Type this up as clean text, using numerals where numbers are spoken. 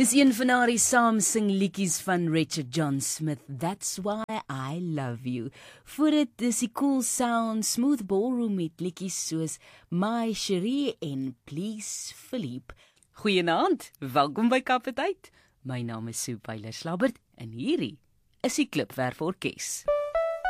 Dis een van haar saamsing liedjies van Richard John Smith, That's Why I Love You. Voor dit dis die Cool Sound Smooth Ballroom met liedjies soos My Cherie en Please Philippe. Goeienaand, welkom by Kapiteit. My naam is Sue Pyler Slabbert en hierdie is die Klipwerf Orkees.